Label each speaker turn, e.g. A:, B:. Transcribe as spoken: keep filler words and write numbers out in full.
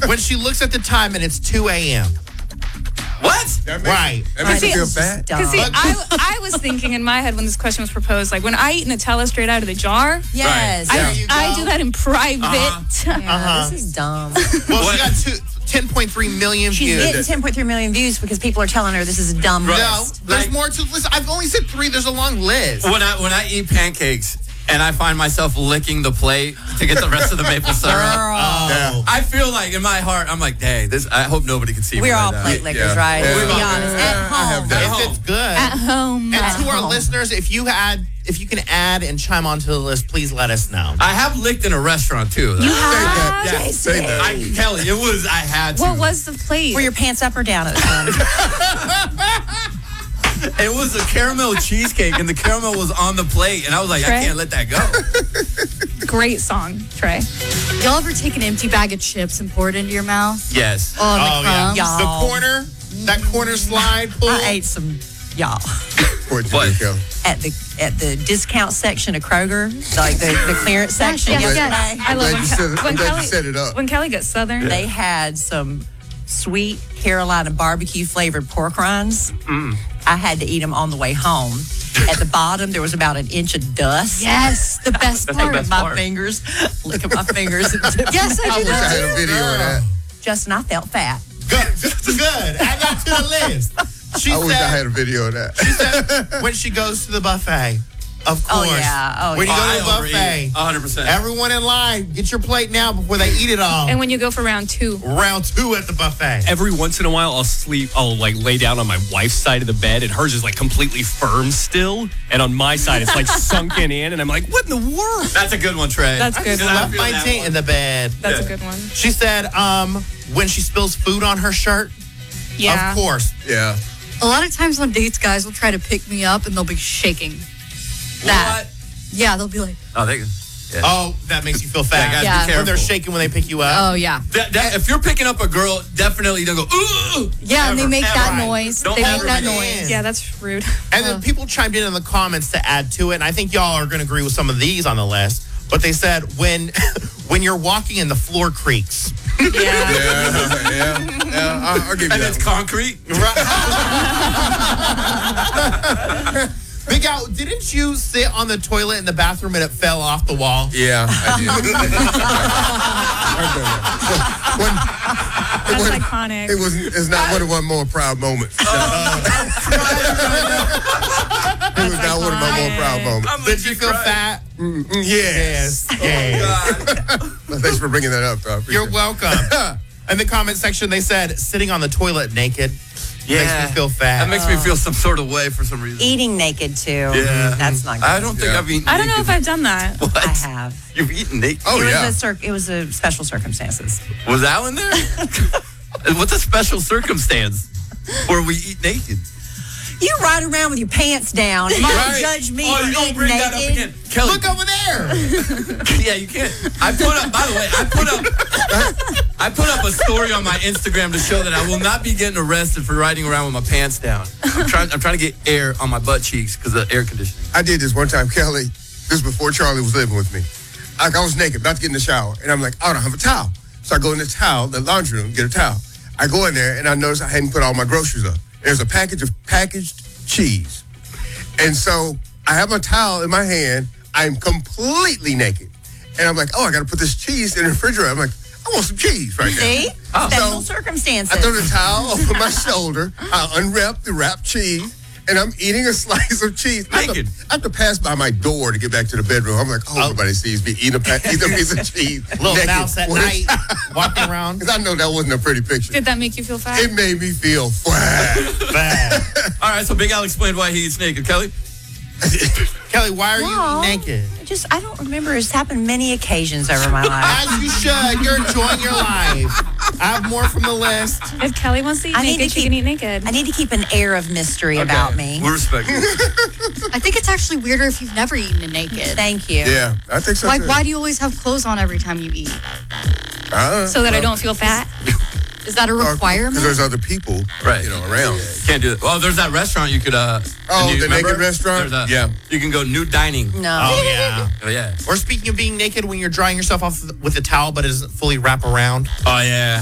A: when she looks at the time and it's two a.m.
B: What?
C: That makes,
A: Right.
C: That makes
D: See,
C: you feel bad.
D: Because see, I, I was thinking in my head when this question was proposed, like when I eat Nutella straight out of the jar,
E: Yes.
A: There
D: I,
A: you
D: I
A: go.
D: do that in private.
E: Yeah,
A: Uh-huh.
E: This is dumb.
A: Well, she got two, ten point three million
E: She's
A: views.
E: getting ten point three million views because people are telling her this is a dumb
A: No,
E: list.
A: there's
B: Like-
A: more to listen. I've only said three. There's a long list.
B: When I when I eat pancakes and I find myself licking the plate to get the rest of the maple syrup,
A: Oh.
B: I feel like in my heart, I'm like, dang, this. I hope nobody can see me.
E: We're
B: like
E: all
B: that.
E: plate lickers,
C: Yeah.
E: right?
C: Yeah.
E: Let's be
C: Yeah.
E: honest.
C: Yeah.
E: At
C: I have
E: home.
C: that.
A: If
B: home.
A: it's good.
D: At home.
A: And
E: At
A: to our
E: home.
A: listeners, if you had, if you can add and chime onto the list, please let us know.
B: I have licked in a restaurant too.
D: You
C: Say that.
D: have?
B: Yeah.
C: Say that.
B: I, Kelly, it was. I had to.
D: What was the plate?
E: Were your pants up or down at the time?
B: It was a caramel cheesecake, and the caramel was on the plate, and I was like,
D: Trey?
B: I can't let that go.
D: Great song, Trey.
F: Y'all ever take an empty bag of chips and pour it into your mouth?
B: Yes.
F: Oh, and the
A: Oh, yeah.
F: crumbs?
E: Y'all.
A: The corner, that corner slide pull.
E: I ate some, y'all,
C: What you
B: What?
C: do, Kelly?
E: at the at the discount section of Kroger, like the, the clearance section
D: yes,
E: yesterday.
D: yes. I
C: I'm
D: love
C: glad
D: when,
C: you
D: Ke-
C: set it-
D: when
C: I'm glad you
D: Kelly
C: set it up.
D: when Kelly gets southern.
E: They had some sweet Carolina barbecue flavored pork rinds. I had to eat them on the way home. At the bottom, there was about an inch of dust.
F: Yes, the best
B: That's the
F: part.
B: best
E: my
B: part.
E: fingers, licking my fingers.
F: Yes, I
C: I
F: did
C: wish I
F: that
C: had a video of that.
E: Justin, I felt fat.
A: Good. Good. Add that to the list. She
C: I wish I
A: said,
C: had a video of that.
A: she said when she goes to the buffet, of
E: Oh,
A: course.
E: yeah. Oh,
A: when
E: yeah.
A: you
B: I
A: go to the
B: overeat.
A: buffet,
B: one hundred percent.
A: everyone in line, get your plate now before they eat it all.
D: And when you go for round two,
A: Round two at the buffet.
G: Every once in a while, I'll sleep. I'll like lay down on my wife's side of the bed, and hers is like completely firm still, and on my side, it's like sunken in, and I'm like, "What in the world?"
B: That's a good one, Trey.
D: That's good.
B: I
A: Left
B: feel
A: my
B: that
A: taint
B: one.
A: in the bed.
D: that's
B: Yeah.
D: a good one.
A: She said, um, when she spills food on her shirt,
D: Yeah.
A: of course.
C: Yeah.
F: A lot of times on dates, guys will try to pick me up and they'll be shaking. That.
B: What?
F: Yeah, they'll be like,
B: Oh, they. Yeah.
A: Oh, that makes you feel fat.
B: Yeah, guys,
F: Yeah.
B: be careful.
A: When they're shaking when they pick you up.
F: oh, yeah.
B: That- that- if you're picking up a girl, definitely don't go, ooh.
F: Yeah, and they
B: Ever,
F: make
B: ever.
F: that noise.
B: Don't
F: They make
B: ever
F: that
B: make
F: noise.
D: Yeah, that's rude.
A: And then people chimed in in the comments to add to it, and I think y'all are going to agree with some of these on the list. But they said when when you're walking and the floor creaks.
D: Yeah.
C: Yeah. Yeah. Yeah. I'll, I'll give you
B: And
C: that.
B: it's concrete.
A: Big Al, didn't you sit on the toilet in the bathroom and it fell off the wall?
C: Yeah, I did. When-
D: That's
C: when-
D: iconic.
C: It was. It's not one of my more proud moments. it was not one of my more proud moments.
B: I'm
A: Did you
B: legit
A: feel
B: crying.
A: fat?
C: Mm, yes.
A: Yes. Yes.
B: God.
C: Thanks for bringing that up. Though. I appreciate
A: You're
C: it.
A: welcome. In the comment section, they said sitting on the toilet naked makes me feel fat.
B: That makes me feel some sort of way for some reason.
E: Eating naked too.
B: Yeah.
E: That's not good.
B: I don't think
C: Yeah.
B: I've eaten
D: I don't know if
B: naked.
D: I've done that.
B: What?
E: I have.
B: You've eaten naked?
C: Oh
E: it was
C: yeah.
E: a cir- it was a special circumstances.
B: Was Alan there? What's a special circumstance where we eat naked?
E: You ride around with your pants down. You
B: Right.
E: judge me
B: Oh,
E: for
B: you don't
E: eating
B: bring that up
E: naked.
B: again. Kelly,
A: Look over there.
B: yeah, you can't. I put up, by the way, I put up I put up a story on my Instagram to show that I will not be getting arrested for riding around with my pants down. I'm trying, I'm trying to get air on my butt cheeks because of the air conditioning.
C: I did this one time, Kelly. This was before Charlie was living with me. Like I was naked, about to get in the shower, and I'm like, I don't have a towel. So I go in the towel, the laundry room, get a towel. I go in there, and I notice I hadn't put all my groceries up. There's a package of packaged cheese. And so I have my towel in my hand. I'm completely naked. And I'm like, oh, I got to put this cheese in the refrigerator. I'm like, I want some cheese right now.
E: See?
B: Oh.
E: Special
C: So,
E: circumstances.
C: I throw the towel over my shoulder. I unwrap the wrapped cheese, and I'm eating a slice of cheese. I have, to,
B: Naked.
C: I have to pass by my door to get back to the bedroom. I'm like, oh, nobody sees me eating a, pa- eating a piece of cheese.
A: Little
C: naked.
A: mouse at night, walking around.
C: Because I know that wasn't a pretty picture.
D: Did that make you feel fat?
C: It made me feel fat.
A: Bad.
B: All right, so Big Al explained why he eats naked. Kelly?
A: Kelly, why are
E: No.
A: you naked?
E: I just I don't remember. It's happened many occasions over my life.
A: As you should. You're enjoying your life. I have more from the list.
D: If Kelly wants to eat
E: I need
D: naked,
E: to
D: she
E: keep-
D: can eat naked.
E: I need to keep an air of mystery about me.
B: We respect you.
F: I think it's actually weirder if you've never eaten it naked.
E: Thank you.
C: Yeah, I think so.
F: Like,
C: too.
F: why do you always have clothes on every time you eat?
C: Uh,
D: so that I don't feel fat.
F: Is that a requirement?
C: Because there's other people,
B: Right.
C: you know, around.
B: Can't do it. Well, there's that restaurant you could, uh...
C: Oh,
B: you
C: the
B: remember?
C: naked restaurant?
B: There's a-
C: Yeah.
B: You can go nude dining.
E: No.
A: Oh, yeah.
B: Oh, yeah.
A: Or speaking of being naked, when you're drying yourself off with a towel, but it doesn't fully wrap around.
B: Oh, yeah.